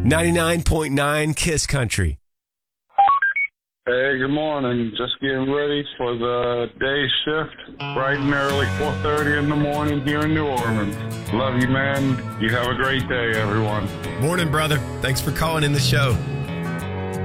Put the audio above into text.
99.9 Kiss Country. Hey, good morning. Just getting ready for the day shift. Bright and early, 4:30 in the morning here in New Orleans. Love you, man. You have a great day, everyone. Morning, brother. Thanks for calling in the show.